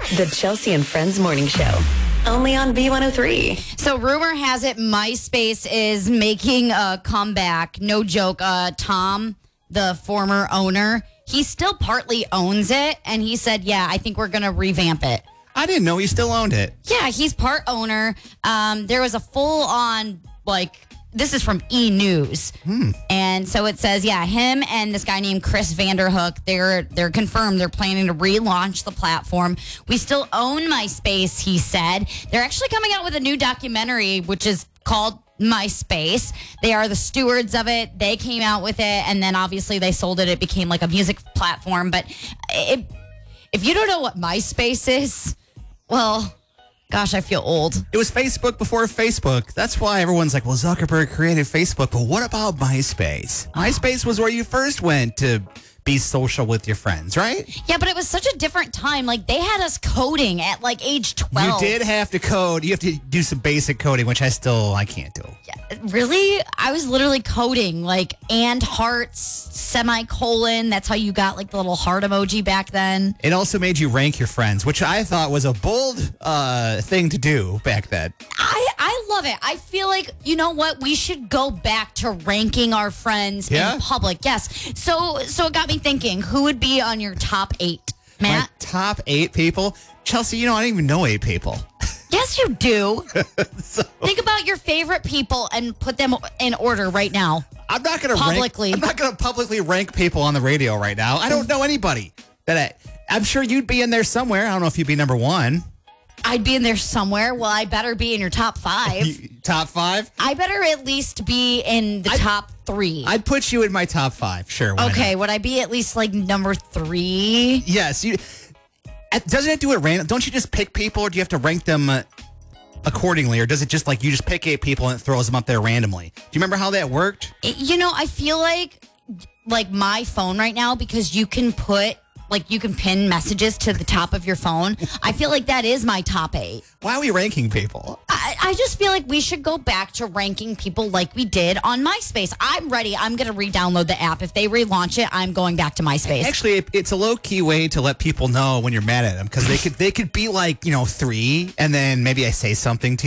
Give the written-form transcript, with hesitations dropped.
The Chelsea and Friends Morning Show. Only on B103. So rumor has it MySpace is making a comeback. No joke. Tom, the former owner, he still partly owns it. And he said, yeah, I think we're going to revamp it. I didn't know he still owned it. Yeah, he's part owner. There was a full on, this is from E! News. And so it says, yeah, him and this guy named Chris Vanderhook, they're confirmed they're planning to relaunch the platform. We still own MySpace, he said. They're actually coming out with a new documentary, which is called MySpace. They are the stewards of it. They came out with it, and then obviously they sold it. It became like a music platform. But if you don't know what MySpace is, well, gosh, I feel old. It was Facebook before Facebook. That's why everyone's like, well, Zuckerberg created Facebook, but what about MySpace? MySpace was where you first went to be social with your friends, right? Yeah, but it was such a different time. Like, they had us coding at age 12. You did have to code. You have to do some basic coding, which I can't do. Yeah, really? I was literally coding and hearts, semicolon. That's how you got the little heart emoji back then. It also made you rank your friends, which I thought was a bold thing to do back then. I love it. I feel like, you know what? We should go back to ranking our friends in public. Yes. So it got me thinking, who would be on your top 8, Matt? My top 8 people? Chelsea, I don't even know 8 people. Yes, you do. Think about your favorite people and put them in order right now. I'm not going to publicly rank people on the radio right now. I don't know anybody. I'm sure you'd be in there somewhere. I don't know if you'd be number 1. I'd be in there somewhere. Well, I better be in your top 5. Top 5? I better at least be in the top 3. I'd put you in my top 5. Sure. Okay. Would I be at least number 3? Yes. Doesn't it do it random? Don't you just pick people, or do you have to rank them accordingly, or does it just you just pick 8 people and it throws them up there randomly? Do you remember how that worked? I feel like my phone right now, because you can put you can pin messages to the top of your phone. I feel like that is my top 8. Why are we ranking people? I just feel like we should go back to ranking people like we did on MySpace. I'm ready. I'm going to re-download the app. If they relaunch it, I'm going back to MySpace. Actually, it's a low-key way to let people know when you're mad at them, because they could be 3, and then maybe I say something to